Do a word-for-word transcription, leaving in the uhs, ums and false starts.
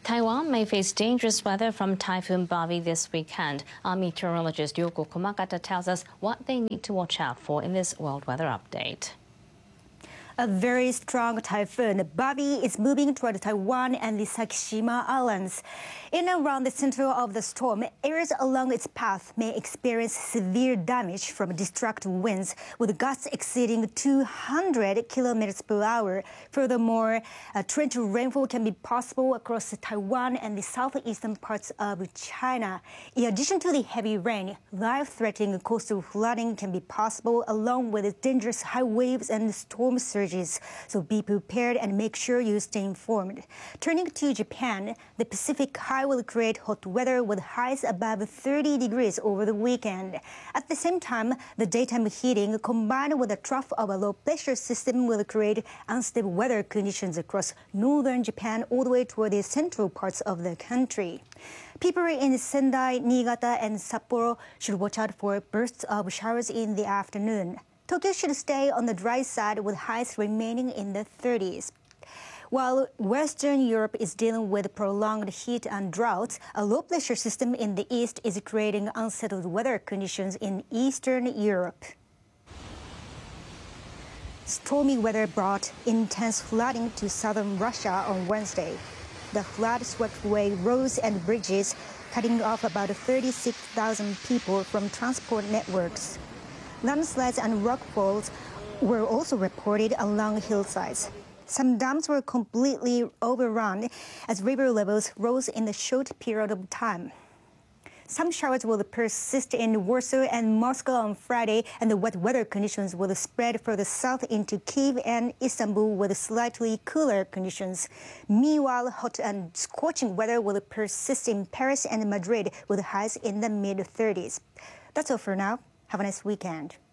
Taiwan may face dangerous weather from Typhoon Bobby this weekend. Our meteorologist Yoko Komakata tells us what they need to watch out for in this World Weather Update. A very strong typhoon, Bobby, is moving toward Taiwan and the Sakishima Islands. In and around the center of the storm, areas along its path may experience severe damage from destructive winds, with gusts exceeding two hundred kilometers per hour. Furthermore, a torrential rainfall can be possible across Taiwan and the southeastern parts of China. In addition to the heavy rain, life-threatening coastal flooding can be possible, along with dangerous high waves and storm surges. So be prepared and make sure you stay informed. Turning to Japan, the Pacific High will create hot weather with highs above thirty degrees over the weekend. At the same time, the daytime heating combined with a trough of a low pressure system will create unstable weather conditions across northern Japan all the way toward the central parts of the country. People in Sendai, Niigata, and Sapporo should watch out for bursts of showers in the afternoon. Tokyo should stay on the dry side with highs remaining in the thirties. While Western Europe is dealing with prolonged heat and droughts, a low-pressure system in the east is creating unsettled weather conditions in Eastern Europe. Stormy weather brought intense flooding to southern Russia on Wednesday. The flood swept away roads and bridges, cutting off about thirty-six thousand people from transport networks. Landslides and rockfalls were also reported along hillsides. Some dams were completely overrun as river levels rose in a short period of time. Some showers will persist in Warsaw and Moscow on Friday, and the wet weather conditions will spread further south into Kyiv and Istanbul with slightly cooler conditions. Meanwhile, hot and scorching weather will persist in Paris and Madrid with highs in the mid thirties. That's all for now. Have a nice weekend.